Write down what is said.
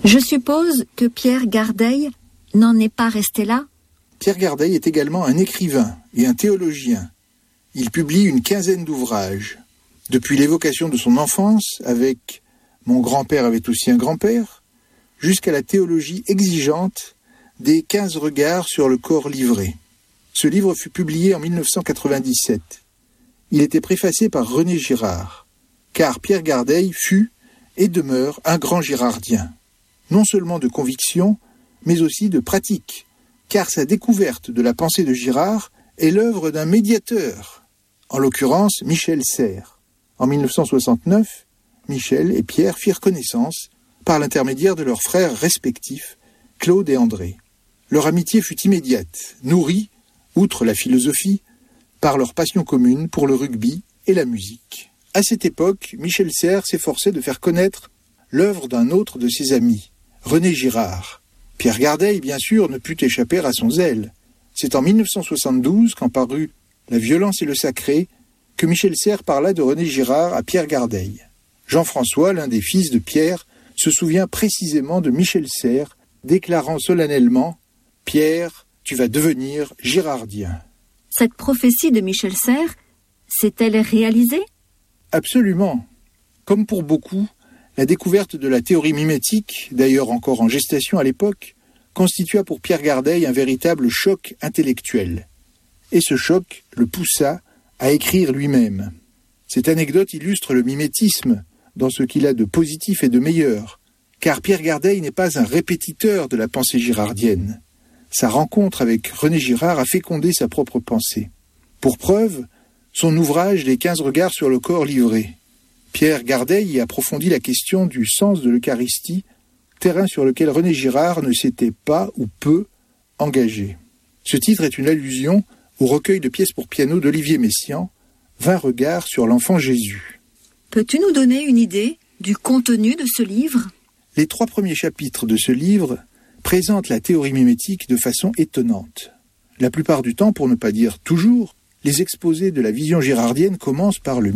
Je suppose que Pierre Gardeil n'en est pas resté là ? Pierre Gardeil est également un écrivain et un théologien. Il publie une quinzaine d'ouvrages. Depuis l'évocation de son enfance, avec « Mon grand-père avait aussi un grand-père », jusqu'à la théologie exigeante des 15 regards sur le corps livré. Ce livre fut publié en 1997. Il était préfacé par René Girard, car Pierre Gardeil fut et demeure un grand girardien, non seulement de conviction, mais aussi de pratique, car sa découverte de la pensée de Girard est l'œuvre d'un médiateur, en l'occurrence Michel Serres. En 1969, Michel et Pierre firent connaissance par l'intermédiaire de leurs frères respectifs, Claude et André. Leur amitié fut immédiate, nourrie, outre la philosophie, par leur passion commune pour le rugby et la musique. À cette époque, Michel Serres s'efforçait de faire connaître l'œuvre d'un autre de ses amis, René Girard. Pierre Gardeil, bien sûr, ne put échapper à son zèle. C'est en 1972, quand parut « La violence et le sacré », que Michel Serres parla de René Girard à Pierre Gardeil. Jean-François, l'un des fils de Pierre, se souvient précisément de Michel Serres, déclarant solennellement « Pierre, tu vas devenir girardien ». Cette prophétie de Michel Serres s'est-elle réalisée ? Absolument. Comme pour beaucoup, la découverte de la théorie mimétique, d'ailleurs encore en gestation à l'époque, constitua pour Pierre Gardeil un véritable choc intellectuel. Et ce choc le poussa à écrire lui-même. Cette anecdote illustre le mimétisme dans ce qu'il a de positif et de meilleur, car Pierre Gardeil n'est pas un répétiteur de la pensée girardienne. Sa rencontre avec René Girard a fécondé sa propre pensée. Pour preuve, son ouvrage « Les 15 regards sur le corps livré ». Pierre Gardeil y approfondit la question du sens de l'Eucharistie, terrain sur lequel René Girard ne s'était pas ou peu engagé. Ce titre est une allusion au recueil de pièces pour piano d'Olivier Messiaen, 20 regards sur l'enfant Jésus. Peux-tu nous donner une idée du contenu de ce livre ? Les 3 premiers chapitres de ce livre présentent la théorie mimétique de façon étonnante. La plupart du temps, pour ne pas dire toujours, les exposés de la vision girardienne commencent par le